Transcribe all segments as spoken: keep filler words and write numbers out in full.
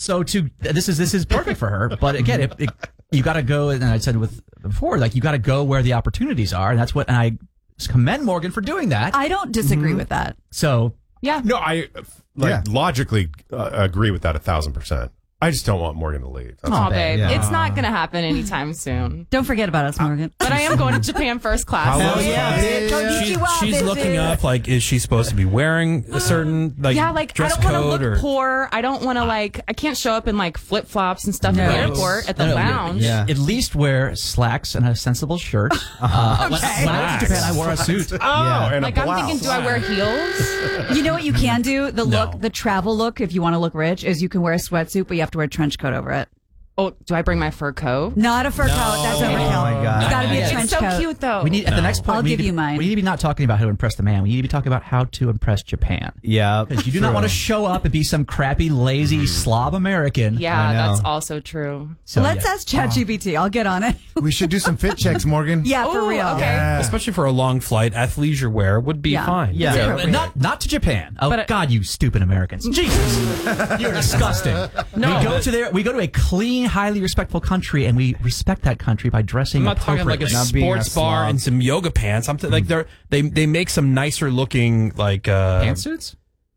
So to this is this is perfect for her. But again, it, it, you got to go, and I said with before, like you got to go where the opportunities are, and that's what and I commend Morgan for doing that. I don't disagree mm-hmm. with that. So yeah, no, I like Yeah. logically uh, agree with that a thousand percent. I just don't want Morgan to leave. That's Oh, babe, Yeah. it's not going to happen anytime soon. Don't forget about us, Morgan. But I am going to Japan first class. How long- Oh, yeah. Yeah. Konnichiwa, She, she's bitches. looking up, like, is she supposed to be wearing a certain, like, yeah, like I dress don't want to code? look Or poor. I don't want to like. I can't show up in like flip flops and stuff No. at the airport at the No, no, lounge. Yeah. At least wear slacks and a sensible shirt. Uh, when, when I was in Japan, I wore a suit. Oh, Yeah. and Like a I'm blouse. thinking, do I wear heels? You know what you can do? The No. look, the travel look, if you want to look rich, is you can wear a sweatsuit, but you have to wear a trench coat over it. Oh, do I bring my fur coat? Not a fur coat. That's overkill. Oh, my God. It's got to be a Yeah. trench It's so coat. cute though. We need at the next point. I'll we need give to, you mine. We need to be not talking about how to impress the man. We need to be talking about how to impress Japan. Yeah. Because you do not want to show up and be some crappy, lazy Slav American. yeah, I know. that's also true. So, Let's yeah. ask ChatGPT. I'll get on it. We should do some fit checks, Morgan. Yeah, for Ooh, real. okay. Yeah. especially for a long flight, athleisure wear would be Yeah. fine. Yeah. Yeah, appropriate. not not to Japan. Oh But, uh, God, you stupid Americans! Jesus, you're disgusting. No. We go to there. We go to a clean, highly respectful country, and we respect that country by dressing I'm not talking like a appropriately. Not being a sports bar slob. and some yoga pants. I'm t- like they're they they make some nicer looking like uh Pantsuits.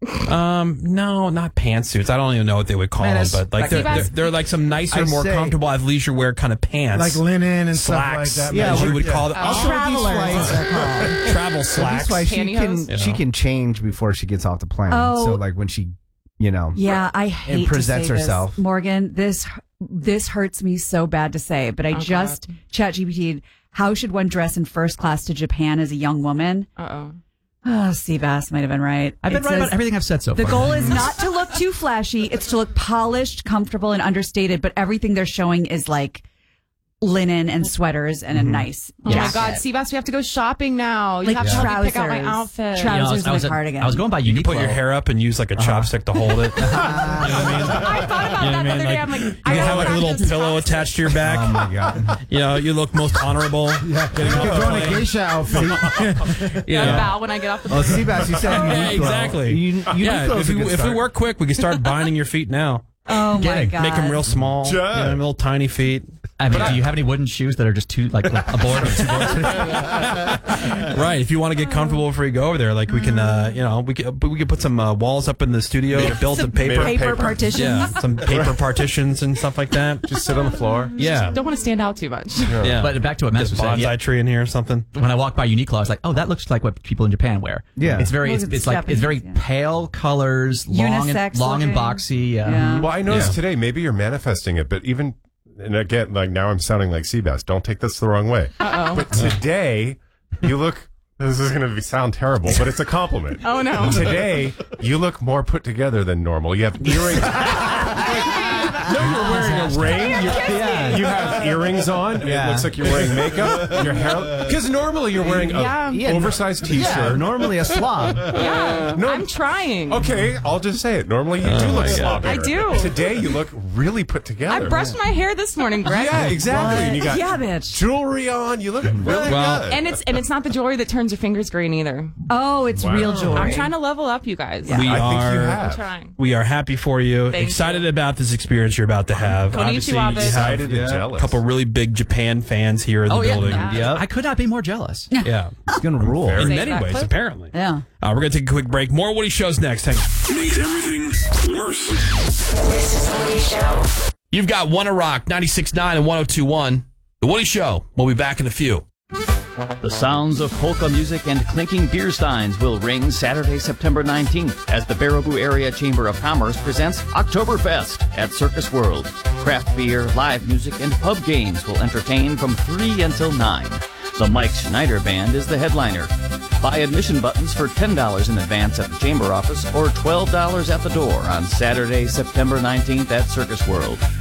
um no not pantsuits. I don't even know what they would call Man, them, that's- but like they're, Like- they're they're like some nicer, I more say- comfortable athleisure wear kind of pants, Like linen and slacks. stuff like that. Yeah, man. you would Yeah. call them Also, with these Travelers, flights- they're called. travel That's slacks. why she Pantyhose? can she You know. can change before she gets off the plane. Oh. So like when she, you know, Yeah, I hate and presents to say herself. this, Morgan. This this hurts me so bad to say, but I Oh, just ChatGPT'd how should one dress in first class to Japan as a young woman? Uh oh. Oh, Seabass might have been right. I've been It right says, about everything I've said so The far. goal is not to look too flashy. It's to look polished, comfortable, and understated. But everything they're showing is like linen and sweaters and a nice Oh jacket. my God, Seabass, we have to go shopping now. You Like have to help me trousers. pick out my outfit. Trousers. You know, I was, I and was a at- cardigan. I was going by You Uniqlo. put your hair up and use like a chopstick to hold it. You know what I mean? I thought about You know that what the I mean? other day. Like, I'm like, you I can have like a little practice pillow chopsticks. attached to your back. oh my god, You know, you look most honorable. yeah, you could throw in a geisha outfit. Yeah, Yeah. bow when I get off the Oh, plane. Seabass, you said Yeah, Uniqlo. exactly. You, yeah, Uniqlo's if a we, good if we start. work quick, we can start binding your feet now. Oh my Getting- God. Make them real small. Sure. You know, little tiny feet. I mean, do you have any wooden shoes that are just too like a board or two boards? Right. If you want to get comfortable before you go over there, like we can, uh, you know, we can we can put some uh, walls up in the studio built in paper. Made of paper, partitions. Yeah, some paper partitions and stuff like that. Just sit on the floor. Yeah. Don't want to stand out too much. Yeah. But back to what Max Just was saying. bonsai Yeah, tree in here or something. when I walked by Uniqlo, I was like, "Oh, that looks like what people in Japan wear." Yeah. it's very, Well, it's, it's it's like Japanese, it's very yeah. pale colors, long and Unisex long and looking. boxy. Uh, Yeah. Well, I noticed Yeah. today, maybe you're manifesting it, but even, and again, like now I'm sounding like Seabass. Don't take this the wrong way. Uh-oh. But today, you look, this is going to sound terrible, but it's a compliment. Oh, no. Today, you look more put together than normal. You have earrings. No, you're wearing a ring. You, Yeah. you have earrings on. It Yeah. looks like you're wearing makeup. Your hair, because normally you're wearing a Yeah. Yeah. oversized Yeah, T-shirt. normally a slob. Yeah, No. I'm trying. Okay, I'll just say it. Normally you do look sloppy. I do. Today you look really put together. I brushed my hair this morning, Greg. Yeah, exactly. And you got Yeah, bitch. jewelry on. You look really Well, good. And it's and it's not the jewelry that turns your fingers green either. Oh, it's real jewelry. I'm trying to level up, you guys. We I think you are. have. I'm trying. We are happy for you. Thank Excited you. about this experience you're about to have. Konnichiwa, Obviously, you bitch. have Excited and a jealous. couple really big Japan fans here in the Oh yeah, building. Yeah. I could not be more jealous. Yeah. It's gonna rule. In Save many that ways, clip. apparently. Yeah. Uh, we're going to take a quick break. More Woody Shows next. Hang on. Makes everything worse. This is the Woody Show. You've got One to Rock, ninety-six point nine and one oh two point one. The Woody Show. We'll be back in a few. The sounds of polka music and clinking beer steins will ring Saturday, September nineteenth as the Baraboo Area Chamber of Commerce presents Oktoberfest at Circus World. Craft beer, live music, and pub games will entertain from three until nine. The Mike Schneider Band is the headliner. Buy admission buttons for ten dollars in advance at the Chamber office or twelve dollars at the door on Saturday, September nineteenth at Circus World.